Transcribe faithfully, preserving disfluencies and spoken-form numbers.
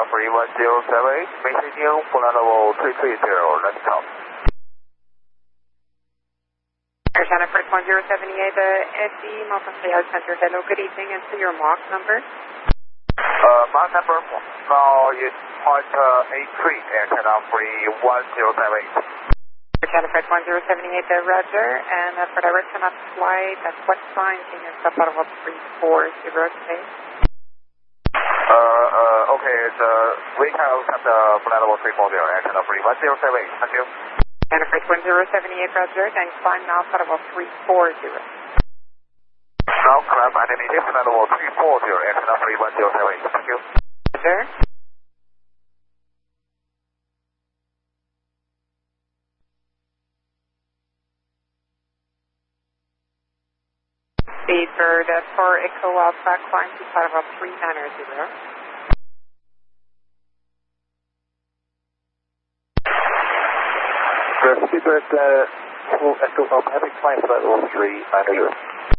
three one zero seven eight, maintaining flight level three three zero, let's count. Air China First one zero seven eight, the S E Malcolm Layout Center. Hello, good evening, and to your mark number. Uh, mark number now is point eight three, Air China three one zero seven eight. Air China First one zero seven eight, uh, Roger, and uh, for direction of flight, at what time can you stop out of three four zero today? Uh, uh, okay, the, we have got the flight level three four zero, Air China three one zero seven eight, thank you. China First one zero seven eight, Roger, and climb now flight level three four zero. Now climb underneath flight level three four zero, Air China three one zero seven eight, thank you. Roger. Speed bird uh, for Echo Alpha, climb to flight level three nine zero. The Speedbird uh, full Echo Alpha, climb flight level three nine zero.